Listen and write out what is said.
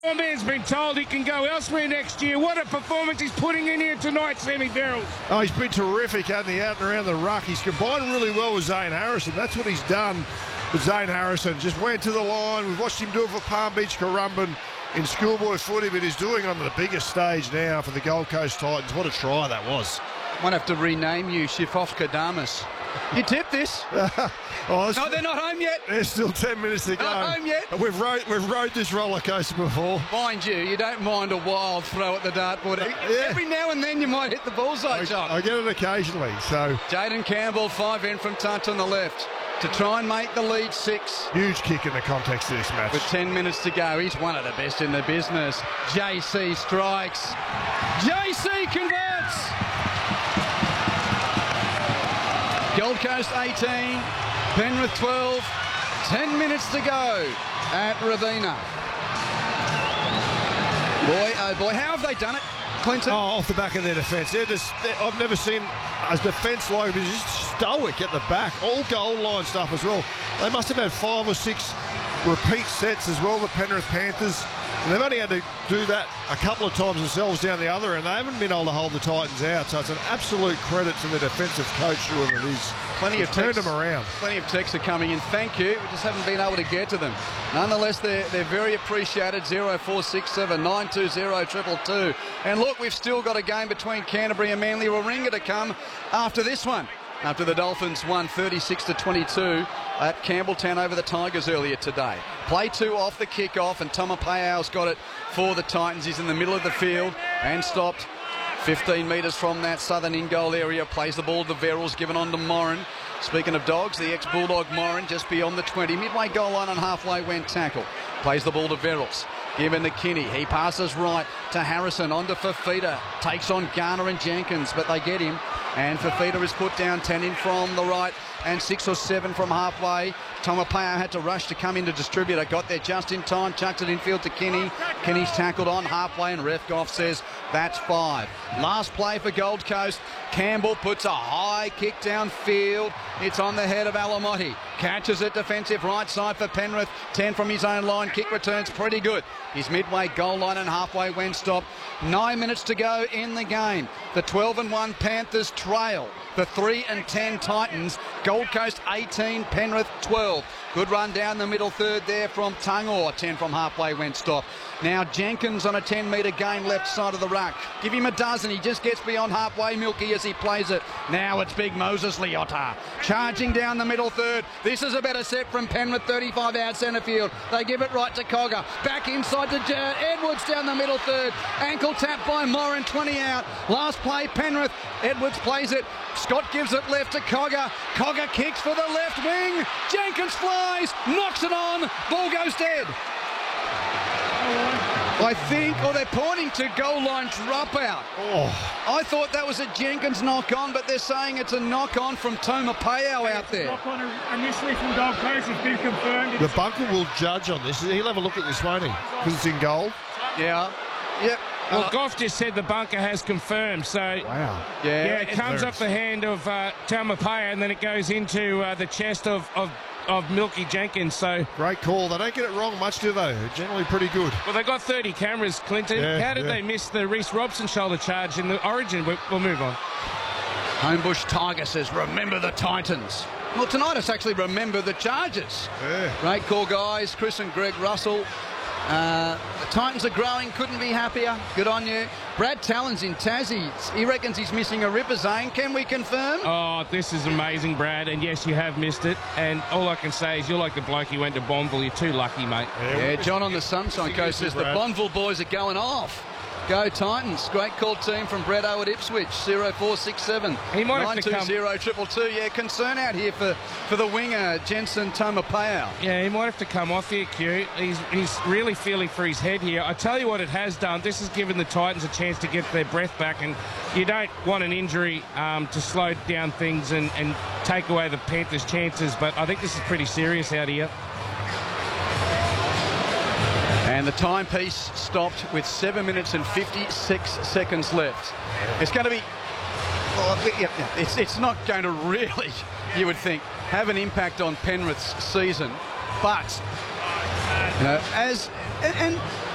My man's been told he can go elsewhere next year. What a performance he's putting in here tonight, Sammy Verrills. Oh, he's been terrific, hasn't he, out and around the ruck. He's combined really well with Zane Harrison. That's what he's done with Zane Harrison. Just went to the line. We've watched him do it for Palm Beach Currumbin in schoolboy footy, but he's doing it on the biggest stage now for the Gold Coast Titans. What a try that was. Might have to rename you Shifofkadamas. You tipped this. No, they're not home yet. There's still 10 minutes to go. Not home yet. We've rode this roller coaster before. Mind you don't mind a wild throw at the dartboard. Yeah. Every now and then you might hit the bullseye shot. I get it occasionally. So Jaden Campbell, 5 in from touch on the left to try and make the lead 6. huge kick in the context of this match. With 10 minutes to go, he's one of the best in the business. JC strikes. JC converts. Gold Coast 18, Penrith 12, 10 minutes to go at Rabina. Boy, oh boy, how have they done it, Clinton? Oh, off the back of their defence. I've never seen a defence like this, just stoic at the back. All goal line stuff as well. They must have had 5 or 6 repeat sets as well, the Penrith Panthers. And they've only had to do that a couple of times themselves down the other end. They haven't been able to hold the Titans out, so it's an absolute credit to the defensive coach, whoever it is. Plenty of turned texts, them around. Plenty of texts are coming in. Thank you. We just haven't been able to get to them. Nonetheless, they're very appreciated. 0467 920 222. And look, we've still got a game between Canterbury and Manly Warringah to come after this one. After the Dolphins won 36-22 at Campbelltown over the Tigers earlier today. Play 2 off the kick-off, and Tomapao's got it for the Titans. He's in the middle of the field and stopped 15 metres from that southern in-goal area. Plays the ball to Verrills, given on to Moran. Speaking of dogs, the ex-Bulldog Moran just beyond the 20. Midway goal line and halfway when tackled. Plays the ball to Verrills. Given to Kinney. He passes right to Harrison. On to Fafita. Takes on Garner and Jenkins, but they get him. And Fafita is put down 10 in from the right and 6 or 7 from halfway. Tomapao had to rush to come in to distributor. Got there just in time. Chucked it infield to Kinney. Kinney's tackled on halfway and ref Goff says that's 5. Last play for Gold Coast. Campbell puts a high kick downfield. It's on the head of Alamotti. Catches it defensive right side for Penrith. 10 from his own line. Kick returns pretty good. He's midway goal line and halfway when stopped. 9 minutes to go in the game. The 12-1 Panthers trail the 3-10 Titans. Gold Coast 18, Penrith 12. Good run down the middle third there from Tungor. 10 from halfway when stopped. Now Jenkins on a 10-metre gain left side of the ruck. Give him a dozen. He just gets beyond halfway, Milky, as he plays it. Now it's big Moses Leota charging down the middle third. This is a better set from Penrith, 35 out centre field. They give it right to Cogger. Back inside to Edwards down the middle third. Ankle tap by Moran, 20 out. Last play, Penrith. Edwards plays it. Scott gives it left to Cogger. Cogger kicks for the left wing. Jenkins flies, knocks it on. Ball goes dead. I think, or they're pointing to goal line dropout. Oh. I thought that was a Jenkins knock-on, but they're saying it's a knock-on from Tomapao out there. Knock-on initially from Gold Coast has been confirmed. The bunker will judge on this. He'll have a look at this, won't he? Because it's in goal. Yeah. Yep. Well, Goff just said the bunker has confirmed, so Wow. yeah, it comes off the hand of Taumapea and then it goes into the chest of Milky Jenkins. So Great call. They don't get it wrong much, do they? They're generally pretty good. well, they got 30 cameras, Clinton. Yeah, How did they miss the Reece Robson shoulder charge in the Origin? We'll move on. Homebush Tiger says, remember the Titans. Well, tonight it's actually remember the Chargers. Yeah. Great call, guys. Chris and Greg Russell. The Titans are growing, couldn't be happier. Good on you. Brad Talon's in Tassie. He reckons he's missing a ripper, Zane. Can we confirm? Oh, this is amazing, Brad. And yes, you have missed it. And all I can say is you're like the bloke who went to Bonville. You're too lucky, mate. Yeah, John on the Sunshine Coast says the Bonville boys are going off. Go Titans. Great call team from Bretto at Ipswich. 0467 He might have to come. 920 222. Yeah, concern out here for the winger, Jensen Tomapao. Yeah, he might have to come off here, Q. He's really feeling for his head here. I tell you what it has done. This has given the Titans a chance to get their breath back, and you don't want an injury to slow down things and take away the Panthers' chances, but I think this is pretty serious out here. And the timepiece stopped with 7 minutes and 56 seconds left. It's going to be... It's not going to really, you would think, have an impact on Penrith's season. But, you know, and